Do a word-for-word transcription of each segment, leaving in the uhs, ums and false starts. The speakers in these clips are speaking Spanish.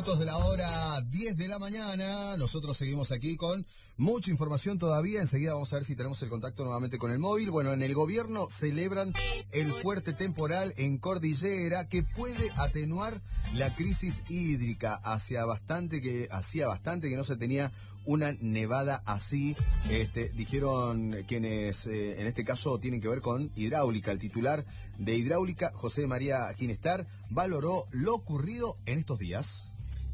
minutos de la hora diez de la mañana. Nosotros seguimos aquí con mucha información todavía. Enseguida vamos a ver si tenemos el contacto nuevamente con el móvil. Bueno, en el gobierno celebran el fuerte temporal en Cordillera que puede atenuar la crisis hídrica. Hacía bastante que, hacía bastante que no se tenía una nevada así. Este, dijeron quienes eh, en este caso tienen que ver con hidráulica. El titular de hidráulica, José María Ginestar, valoró lo ocurrido en estos días.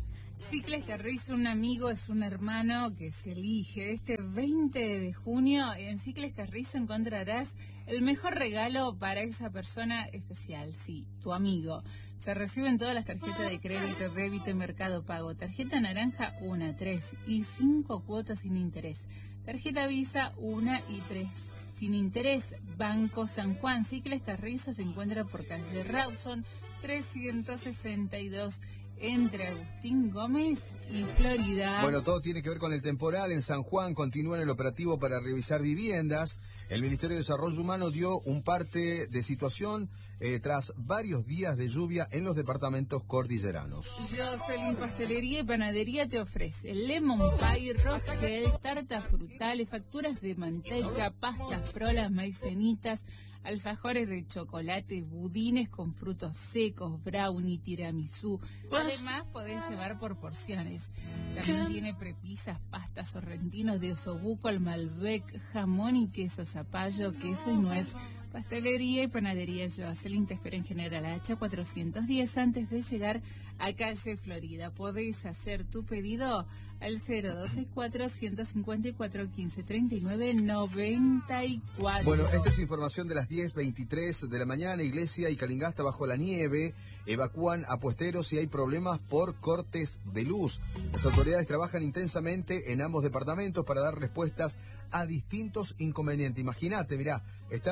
Cicles Carrizo, un amigo, es un hermano que se elige. Este veinte de junio en Cicles Carrizo encontrarás el mejor regalo para esa persona especial, sí, tu amigo. Se reciben todas las tarjetas de crédito, débito y Mercado Pago. Tarjeta naranja, una, tres y cinco cuotas sin interés. Tarjeta Visa, una y tres. Sin interés, Banco San Juan. Cicles Carrizo se encuentra por calle Rawson trescientos sesenta y dos entre Agustín Gómez y Florida. Bueno, todo tiene que ver con el temporal. En San Juan continúan el operativo para revisar viviendas. El Ministerio de Desarrollo Humano dio un parte de situación eh, tras varios días de lluvia en los departamentos cordilleranos. Jocelyn Pastelería y Panadería te ofrece lemon pie, rosquel, tartas frutales, facturas de manteca, pastas frolas, maicenitas, alfajores de chocolate, budines con frutos secos, brownie, tiramisú. Además, podés llevar por porciones. También tiene prepisas, pastas sorrentinos de osobuco, el Malbec, jamón y queso zapallo, queso y nuez. Pastelería y Panadería Jocelyn te espera en General Hacha cuatrocientos diez antes de llegar a calle Florida. Podés hacer tu pedido al cero dos seis cuatro, uno cinco cuatro, uno cinco tres nueve, nueve cuatro. Bueno, esta es información de las diez veintitrés de la mañana. Iglesia y Calingasta bajo la nieve. Evacúan a puesteros y hay problemas por cortes de luz. Las autoridades trabajan intensamente en ambos departamentos para dar respuestas a distintos inconvenientes. Imagínate, mirá,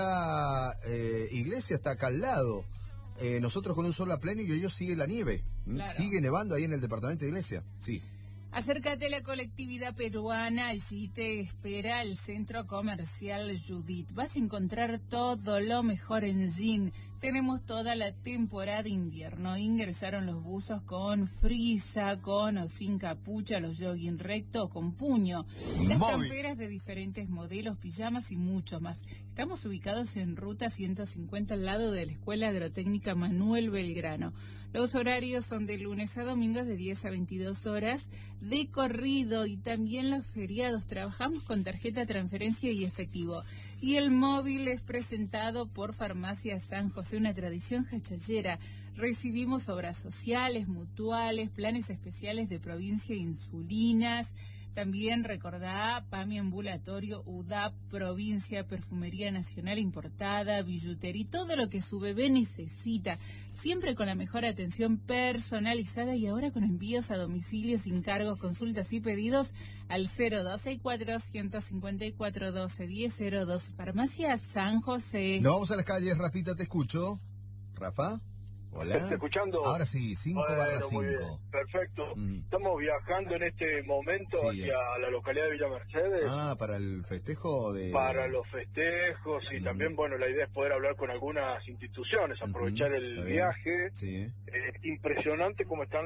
está eh, Iglesia está acá al lado. Eh, nosotros con un sol a pleno y ellos siguen la nieve. Claro. Sigue nevando ahí en el departamento de Iglesia. Sí. Acércate a la colectividad peruana, allí te espera el centro comercial Judith. Vas a encontrar todo lo mejor en jean. Tenemos toda la temporada de invierno. Ingresaron los buzos con frisa, con o sin capucha, los jogging recto o con puño, las camperas de diferentes modelos, pijamas y mucho más. Estamos ubicados en Ruta ciento cincuenta al lado de la Escuela Agrotécnica Manuel Belgrano. Los horarios son de lunes a domingos de diez a veintidós horas de corrido y también los feriados. Trabajamos con tarjeta, transferencia y efectivo. Y el móvil es presentado por Farmacia San José, una tradición jachallera. Recibimos obras sociales, mutuales, planes especiales de provincia e insulinas. También recordá PAMI Ambulatorio, U D A P, Provincia, Perfumería Nacional Importada, billutería, todo lo que su bebé necesita. Siempre con la mejor atención personalizada y ahora con envíos a domicilio sin cargos, consultas y pedidos al cero dos seis cuatro, uno cinco cuatro, uno dos uno cero cero dos. Farmacia San José. Nos vamos a las calles, Rafita, te escucho. Rafa. Hola. ¿Estás escuchando? Ahora sí, cinco barra cinco. Perfecto. Mm. Estamos viajando en este momento Sí, hacia eh. la localidad de Villa Mercedes. Ah, para el festejo de... Para los festejos y Mm. también, bueno, la idea es poder hablar con algunas instituciones, aprovechar Ujú, el está bien. viaje. Sí. Eh, impresionante cómo están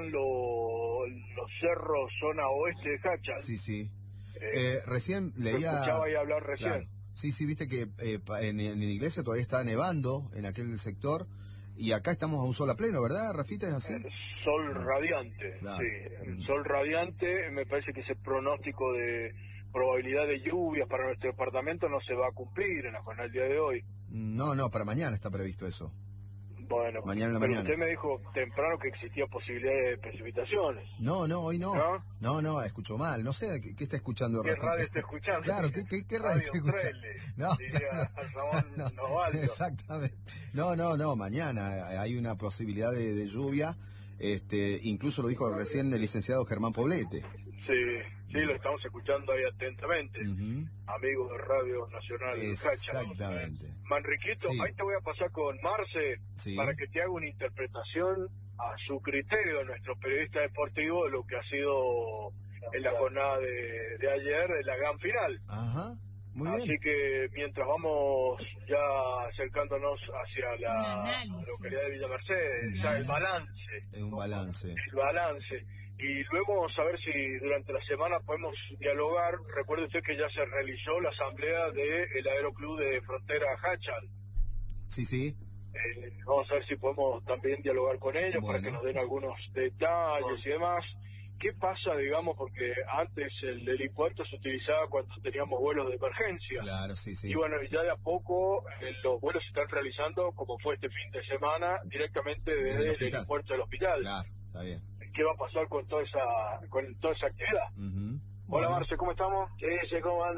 lo- los cerros zona oeste de Hacha. Sí, sí. Eh, Eh, recién lo leía... escuchaba ahí hablar recién. Claro. Sí, sí, viste que eh, pa- en, en Iglesia todavía está nevando en aquel sector y acá estamos a un sol a pleno, ¿verdad, Rafita? ¿Es así? Eh, Sol Ah. radiante, Claro. sí, Mm. sol radiante. Me parece que ese pronóstico de probabilidad de lluvias para nuestro departamento no se va a cumplir en la jornada del día de hoy. No, no, para mañana está previsto eso. Bueno, Mañana en la pero mañana. usted me dijo temprano que existía posibilidad de precipitaciones. No, no, hoy no. ¿No? No, no, escuchó mal. No sé, ¿qué, qué está escuchando, ¿Qué Rafita? radio está escuchando? Claro, ¿qué, qué, qué radio, Radio está escuchando? Trele, No, diría Ramón no, Novaldo. exactamente. No, no, no, mañana hay una posibilidad de, de lluvia. Este, incluso lo dijo recién el licenciado Germán Poblete. Sí, sí, lo estamos escuchando ahí atentamente. Ujú. Amigos de Radio Nacional de Hacha. Exactamente. Manriquito, Sí. ahí te voy a pasar con Marce Sí. para que te haga una interpretación a su criterio, nuestro periodista deportivo, de lo que ha sido en la jornada de, de ayer, de la gran final. Ajá, muy Así bien. que mientras vamos ya acercándonos hacia Un la análisis. localidad de Villa Mercedes, Ujú. está el balance, Es un balance. el balance. y luego saber si durante la semana podemos dialogar. Recuerde usted que ya se realizó la asamblea del Aeroclub de Frontera Hachal. Sí, sí. Eh, vamos a ver si podemos también dialogar con ellos, bueno, para que nos den algunos detalles bueno. y demás. ¿Qué pasa, digamos, porque antes el helipuerto se utilizaba cuando teníamos vuelos de emergencia? Claro, sí, sí. Y bueno, ya de a poco eh, los vuelos se están realizando, como fue este fin de semana, directamente desde el, el helipuerto del hospital. Claro, está bien. ¿Qué va a pasar con toda esa, con toda esa actividad? Uh-huh. Hola, bueno. Marce, ¿cómo estamos? Sí, sí, ¿cómo andan?